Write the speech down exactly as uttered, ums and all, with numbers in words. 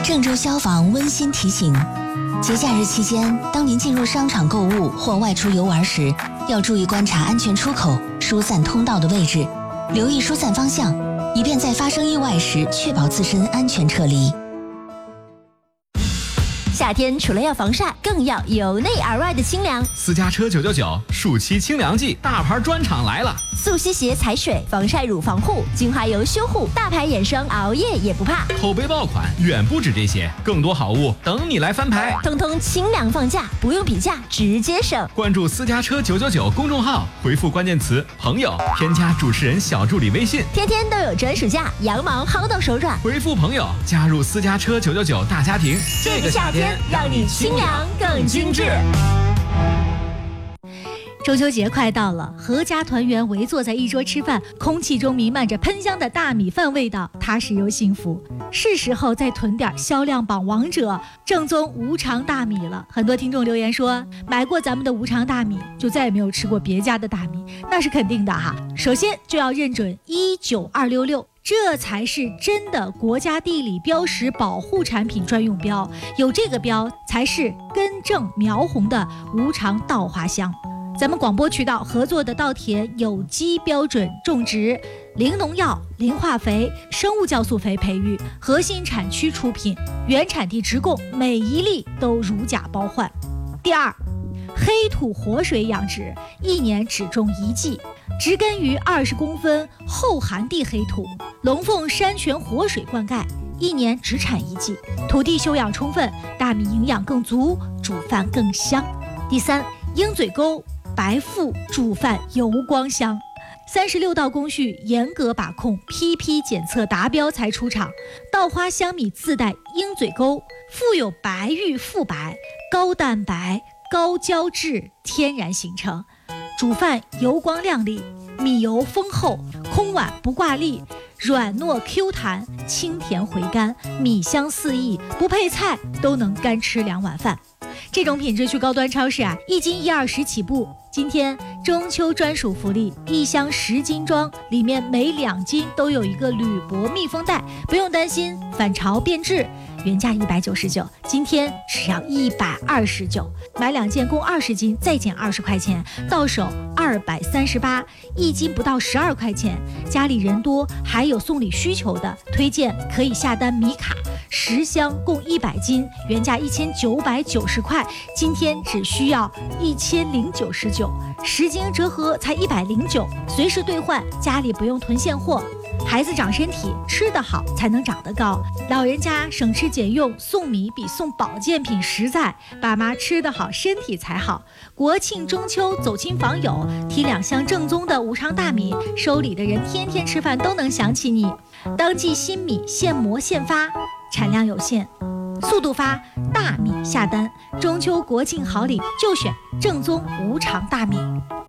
郑州消防温馨提醒：节假日期间，当您进入商场购物或外出游玩时，要注意观察安全出口、疏散通道的位置，留意疏散方向，以便在发生意外时确保自身安全撤离。 夏天除了要防晒，更要由内而外的清凉。 私家车九九九暑期清凉季大牌专场来了， 速吸鞋踩水，防晒乳防护，精华油修护，大牌眼霜熬夜也不怕。 口碑爆款远不止这些，更多好物等你来翻牌， 通通清凉放价，不用比价直接省。 关注私家车九九九公众号，回复关键词朋友，添加主持人小助理微信， 天天都有专属价，羊毛薅到手软。 回复朋友加入私家车九九九大家庭， 这个夏天让你清凉更精致。 中秋节快到了，阖家团圆围坐在一桌吃饭，空气中弥漫着喷香的大米饭味道，踏实又幸福。是时候再囤点销量榜王者正宗无常大米了。很多听众留言说，买过咱们的无常大米就再也没有吃过别家的大米，那是肯定的哈。首先就要认准一九二六六，这才是真的国家地理标识保护产品专用标，有这个标才是根正苗红的无常稻花香。咱们广播渠道合作的稻田有机标准种植，零农药、零化肥、生物酵素肥培育，核心产区出品，原产地直供，每一粒都如假包换。第二，黑土活水养殖，一年只种一季，植根于二十公分厚寒地黑土，龙凤山泉活水灌溉，一年只产一季，土地休养充分，大米营养更足，煮饭更香。第三，鹰嘴沟白腹煮饭油光香，三十六道工序严格把控，批批检测达标才出厂。稻花香米自带鹰嘴沟，富有白玉富白，高蛋白高胶质天然形成，煮饭油光亮丽，米油丰厚，空碗不挂粒，软糯 Q 弹，清甜回甘，米香四溢，不配菜都能干吃两碗饭。这种品质去高端超市啊，一斤一二十起步。今天中秋专属福利，一箱十斤装，里面每两斤都有一个铝箔密封袋，不用担心反潮变质。原价一百九十九，今天只要一百二十九，买两件共二十斤，再减二十块钱，到手二百三十八，一斤不到十二块钱。家里人多，还有送礼需求的，推荐可以下单米卡，十箱共一百斤，原价一千九百九十块，今天只需要一千零九十九，十斤折合才一百零九，随时兑换，家里不用囤现货。孩子长身体，吃得好才能长得高，老人家省吃俭用，送米比送保健品实在，爸妈吃得好，身体才好。国庆中秋走亲访友，提两箱正宗的无常大米，收礼的人天天吃饭都能想起你。当季新米现磨现发，产量有限，速度发，大米下单。中秋国庆好礼就选正宗无常大米。